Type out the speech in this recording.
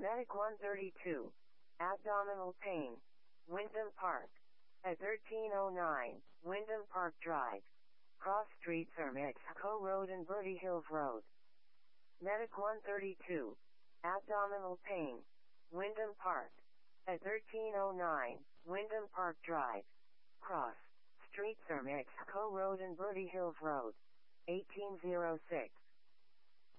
Medic 132. Abdominal pain. Wyndham Park. At 1309, Wyndham Park Drive. Cross Streets are Mexico Road and Bertie Hills Road. Medic 132. Abdominal pain. Wyndham Park. At 1309, Wyndham Park Drive. Cross Streets are Mexico Road and Bertie Hills Road. 1806.